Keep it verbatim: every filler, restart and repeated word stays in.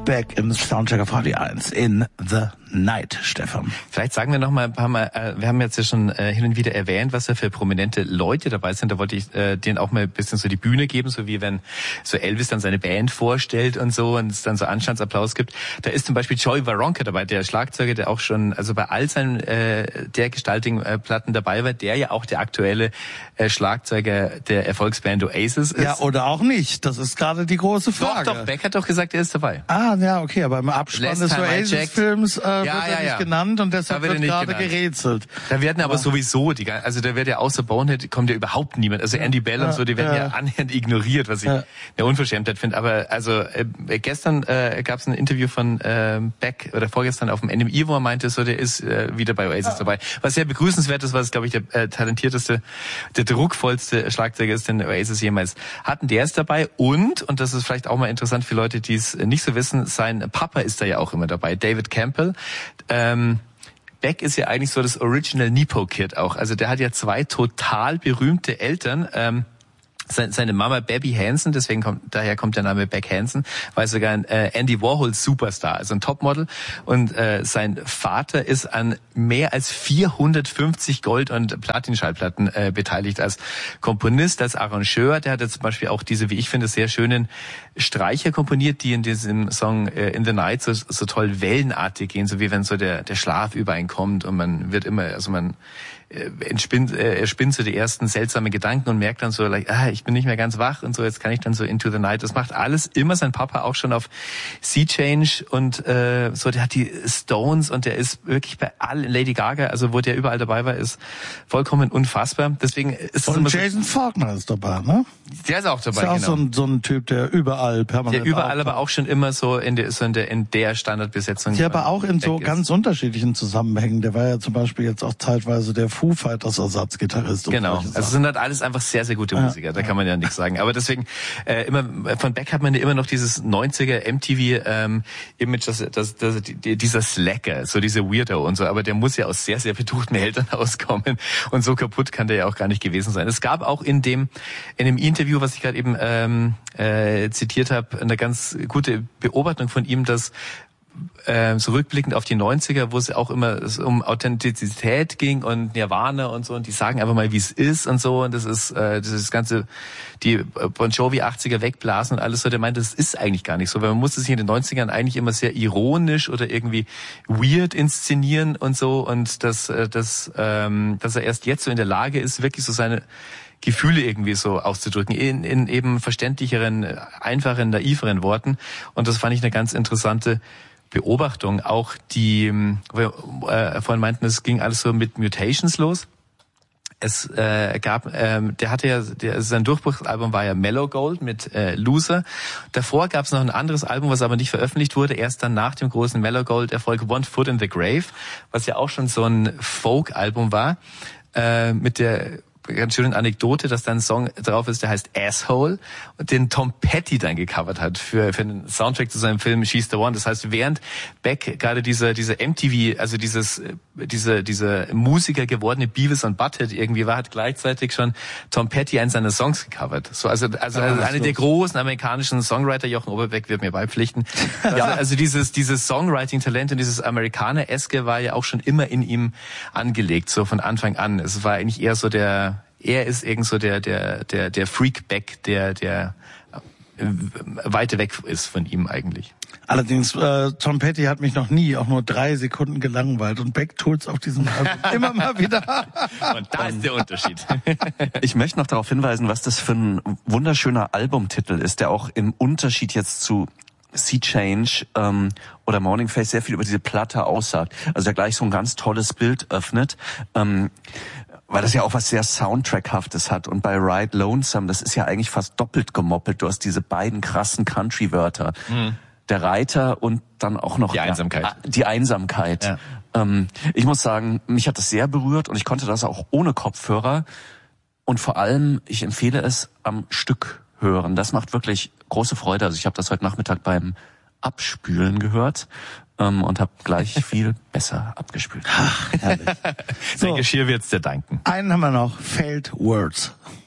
Beck im Soundcheck auf R T L eins in the Night, Stefan. Vielleicht sagen wir noch mal ein paar Mal, äh, wir haben jetzt ja schon äh, hin und wieder erwähnt, was da für prominente Leute dabei sind. Da wollte ich äh, denen auch mal ein bisschen so die Bühne geben, so wie wenn so Elvis dann seine Band vorstellt und so und es dann so Anstandsapplaus gibt. Da ist zum Beispiel Joey Waronker dabei, der Schlagzeuger, der auch schon also bei all seinen äh, der Gestalting-Platten dabei war, der ja auch der aktuelle äh, Schlagzeuger der Erfolgsband Oasis ist. Ja, oder auch nicht. Das ist gerade die große Frage. Doch, doch, Beck hat doch gesagt, er ist dabei. Ah, ja, okay, aber im Abspann des Oasis-Films äh, Ja, wird er ja, nicht ja. genannt und deshalb Da wird, wird gerade genannt. gerätselt. Da werden aber, aber sowieso, die, also da wird ja außer Bonehead, kommt ja überhaupt niemand. Also Andy Bell und ja, so, die werden ja, ja annähernd ignoriert, was ich ja. eine Unverschämtheit finde. Aber also äh, gestern äh, gab es ein Interview von äh, Beck, oder vorgestern auf dem N M I, wo er meinte, so der ist äh, wieder bei Oasis ja. dabei. Was sehr begrüßenswert ist, was, glaube ich, der äh, talentierteste, der druckvollste Schlagzeuger ist, den Oasis jemals hatten. Der ist dabei und, und das ist vielleicht auch mal interessant für Leute, die es nicht so wissen, sein Papa ist da ja auch immer dabei, David Campbell. Ähm, Beck ist ja eigentlich so das Original Nepo-Kid auch. Also der hat ja zwei total berühmte Eltern. Ähm, seine Mama Baby Hansen, deswegen kommt, daher kommt der Name Beck Hansen, war sogar ein äh, Andy Warhol Superstar, also ein Topmodel. Und äh, sein Vater ist an mehr als vierhundertfünfzig Gold- und Platin-Schallplatten äh, beteiligt als Komponist, als Arrangeur. Der hat jetzt zum Beispiel auch diese, wie ich finde, sehr schönen Streicher komponiert, die in diesem Song äh, In the Night so, so toll wellenartig gehen, so wie wenn so der, der Schlaf über einen kommt und man wird immer, also man entspinnt, äh, er spinnt so die ersten seltsamen Gedanken und merkt dann so, like, ah, ich bin nicht mehr ganz wach und so, jetzt kann ich dann so Into the Night. Das macht alles immer sein Papa auch schon auf Sea Change und äh, so, der hat die Stones und der ist wirklich bei allen, Lady Gaga, also wo der überall dabei war, ist vollkommen unfassbar. Deswegen ist es und immer Jason so, Faulkner ist dabei, ne? Der ist auch dabei, ist ja auch genau. so ein, so ein Typ, der überall permanent Der überall auftaucht. aber auch schon immer so in der, so in der, in der Standardbesetzung. Ja, aber auch in so ist. ganz unterschiedlichen Zusammenhängen. Der war ja zum Beispiel jetzt auch zeitweise der Foo Fighters Ersatzgitarrist. Genau, also es sind halt alles einfach sehr, sehr gute Musiker, ja, da kann man ja nichts sagen. Aber deswegen, äh, immer von Beck hat man ja immer noch dieses neunziger M T V ähm, Image, das, das, das, die, dieser Slacker, so diese Weirdo und so, aber der muss ja aus sehr, sehr betuchten Eltern auskommen und so kaputt kann der ja auch gar nicht gewesen sein. Es gab auch in dem in dem Interview, was ich gerade eben ähm, äh, zitiert habe, eine ganz gute Beobachtung von ihm, dass äh, so rückblickend auf die neunziger, wo es auch immer um Authentizität ging und Nirvana und so, und die sagen einfach mal, wie es ist und so, und das ist äh, das, ist das ganze, die Bon Jovi achtziger wegblasen und alles so, der meint, das ist eigentlich gar nicht so, weil man musste sich in den neunzigern eigentlich immer sehr ironisch oder irgendwie weird inszenieren und so, und dass, dass, ähm, dass er erst jetzt so in der Lage ist, wirklich so seine Gefühle irgendwie so auszudrücken, in, in eben verständlicheren, einfachen, naiveren Worten, und das fand ich eine ganz interessante Beobachtung. Auch die, wir äh, vorhin meinten, es ging alles so mit Mutations los. Es äh, gab, ähm, der hatte ja, der, sein Durchbruchsalbum war ja Mellow Gold mit äh, Loser. Davor gab es noch ein anderes Album, was aber nicht veröffentlicht wurde. Erst dann nach dem großen Mellow Gold Erfolg One Foot in the Grave, was ja auch schon so ein Folk-Album war, äh, mit der ganz schöne Anekdote, dass da ein Song drauf ist, der heißt Asshole, und den Tom Petty dann gecovert hat für für den Soundtrack zu seinem Film She's the One. Das heißt, während Beck gerade diese diese M T V, also dieses diese diese Musiker gewordene Beavis und Butthead irgendwie war, hat gleichzeitig schon Tom Petty einen seiner Songs gecovert. So also also ja, eine der großen amerikanischen Songwriter, Jochen Oberbeck wird mir beipflichten. Ja, also dieses dieses Songwriting-Talent und dieses Amerikaner-eske war ja auch schon immer in ihm angelegt, so von Anfang an. Es war eigentlich eher so der Er ist irgend so der der der der Freak Beck, der der weiter weg ist von ihm eigentlich. Allerdings, äh, Tom Petty hat mich noch nie auch nur drei Sekunden gelangweilt, und Beck tut's auf diesem Album immer mal wieder. Und da ist der Unterschied. Ich möchte noch darauf hinweisen, was das für ein wunderschöner Albumtitel ist, der auch im Unterschied jetzt zu Sea Change ähm, oder Morning Face sehr viel über diese Platte aussagt. Also der gleich so ein ganz tolles Bild öffnet. Ähm, weil das ja auch was sehr Soundtrackhaftes hat. Und bei Ride Lonesome, das ist ja eigentlich fast doppelt gemoppelt. Du hast diese beiden krassen Country-Wörter. Mhm. Der Reiter und dann auch noch die Einsamkeit. Ja, die Einsamkeit. Ja. Ähm, ich muss sagen, mich hat das sehr berührt, und ich konnte das auch ohne Kopfhörer. Und vor allem, ich empfehle es am Stück hören. Das macht wirklich große Freude. Also ich habe das heute Nachmittag beim Abspülen gehört. Um, und habe gleich viel besser abgespült. Ach, herrlich. So. Sein Geschirr wird's dir danken. Einen haben wir noch, Failed Words.